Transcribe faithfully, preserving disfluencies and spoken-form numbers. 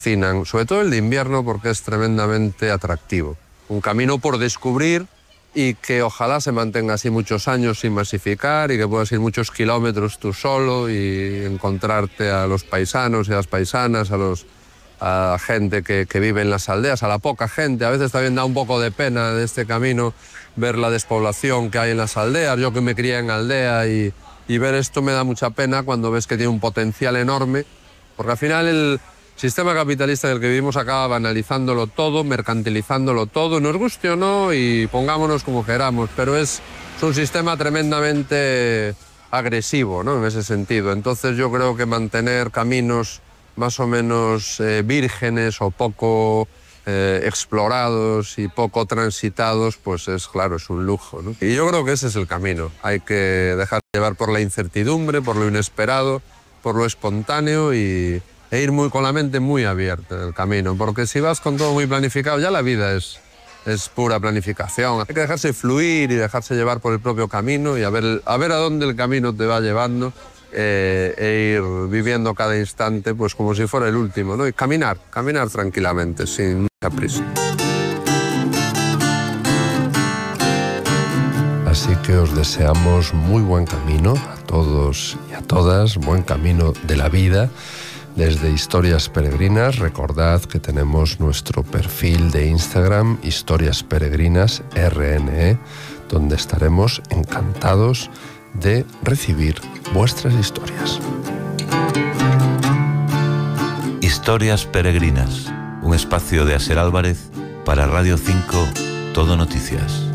fascinan, sobre todo el de invierno, porque es tremendamente atractivo. Un camino por descubrir y que ojalá se mantenga así muchos años sin masificar y que puedas ir muchos kilómetros tú solo y encontrarte a los paisanos y a las paisanas, a, los, a la gente que, que vive en las aldeas, a la poca gente. A veces también da un poco de pena de este camino ver la despoblación que hay en las aldeas. Yo que me crié en aldea y, y ver esto me da mucha pena cuando ves que tiene un potencial enorme, porque al final el sistema capitalista en el que vivimos acaba banalizándolo todo, mercantilizándolo todo, nos guste o no y pongámonos como queramos, pero es, es un sistema tremendamente agresivo, ¿no?, en ese sentido. Entonces yo creo que mantener caminos más o menos eh, vírgenes o poco eh, explorados y poco transitados, pues es claro, es un lujo, ¿no? Y yo creo que ese es el camino. Hay que dejar llevar por la incertidumbre, por lo inesperado, por lo espontáneo y e ir muy, con la mente muy abierta en el camino, porque si vas con todo muy planificado, ya la vida es, es pura planificación. Hay que dejarse fluir y dejarse llevar por el propio camino y a ver a, ver a dónde el camino te va llevando eh, e ir viviendo cada instante pues como si fuera el último, ¿no? Y caminar, caminar tranquilamente, sin mucha prisa. Así que os deseamos muy buen camino a todos y a todas, buen camino de la vida. Desde Historias Peregrinas, recordad que tenemos nuestro perfil de Instagram, Historias Peregrinas R N E, donde estaremos encantados de recibir vuestras historias. Historias Peregrinas, un espacio de Aser Álvarez para Radio cinco, Todo Noticias.